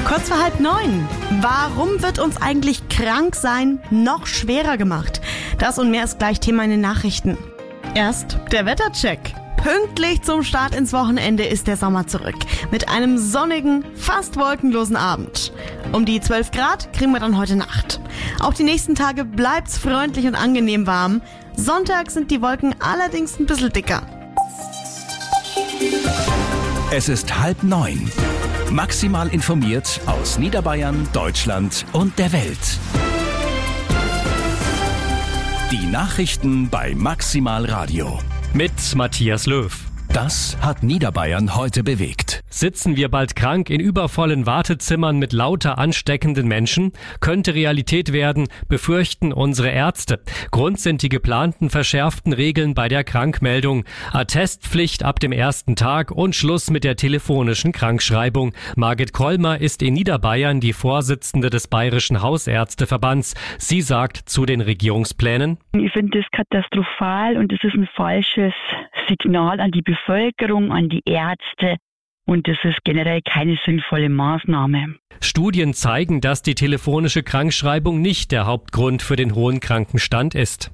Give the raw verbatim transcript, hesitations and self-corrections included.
Kurz vor halb neun. Warum wird uns eigentlich Kranksein noch schwerer gemacht? Das und mehr ist gleich Thema in den Nachrichten. Erst der Wettercheck. Pünktlich zum Start ins Wochenende ist der Sommer zurück. Mit einem sonnigen, fast wolkenlosen Abend. Um die zwölf Grad kriegen wir dann heute Nacht. Auch die nächsten Tage bleibt's freundlich und angenehm warm. Sonntag sind die Wolken allerdings ein bisschen dicker. Es ist halb neun. Maximal informiert aus Niederbayern, Deutschland und der Welt. Die Nachrichten bei Maximal Radio. Mit Matthias Löw. Das hat Niederbayern heute bewegt. Sitzen wir bald krank in übervollen Wartezimmern mit lauter ansteckenden Menschen? Könnte Realität werden, befürchten unsere Ärzte. Grund sind die geplanten verschärften Regeln bei der Krankmeldung. Attestpflicht ab dem ersten Tag und Schluss mit der telefonischen Krankschreibung. Margit Kollmer ist in Niederbayern die Vorsitzende des Bayerischen Hausärzteverbands. Sie sagt zu den Regierungsplänen: Ich finde das katastrophal und es ist ein falsches Signal an die Bevölkerung, an die Ärzte. Und das ist generell keine sinnvolle Maßnahme. Studien zeigen, dass die telefonische Krankschreibung nicht der Hauptgrund für den hohen Krankenstand ist.